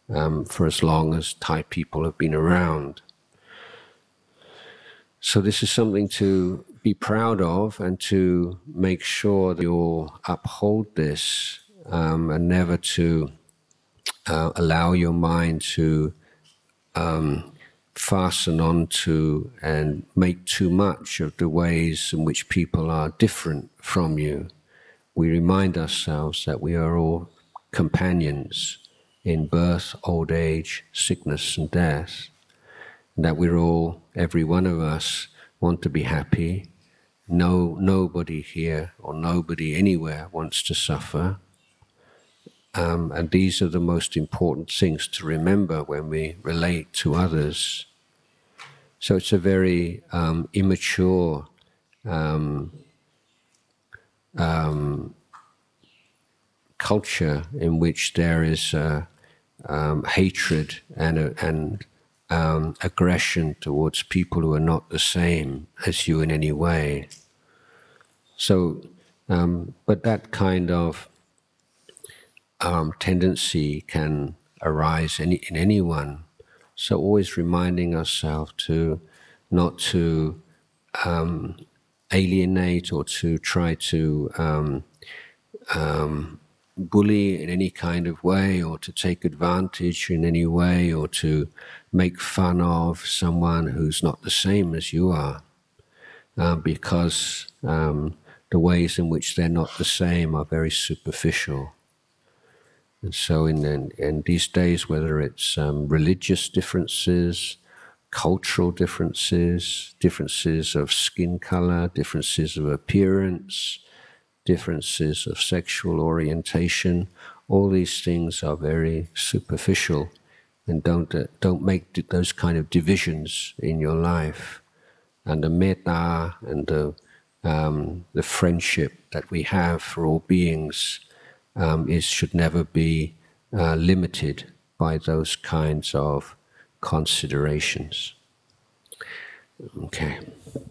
for as long as Thai people have been around. So this is something to be proud of and to make sure that you'll uphold this, and never to allow your mind to fasten onto and make too much of the ways in which people are different from you. We remind ourselves that we are all companions in birth, old age, sickness, and death. And that we're all, every one of us, want to be happy. Nobody here or nobody anywhere wants to suffer. And these are the most important things to remember when we relate to others. So it's a very immature culture in which there is hatred and aggression towards people who are not the same as you in any way. So, but that kind of tendency can arise in anyone. So always reminding ourselves to not to alienate or to try to bully in any kind of way, or to take advantage in any way, or to make fun of someone who's not the same as you are, because the ways in which they're not the same are very superficial. And so in these days, whether it's religious differences, cultural differences, differences of skin color, differences of appearance, differences of sexual orientation, all these things are very superficial, and don't make those kind of divisions in your life. And the metta and the friendship that we have for all beings should never be limited by those kinds of considerations. Okay.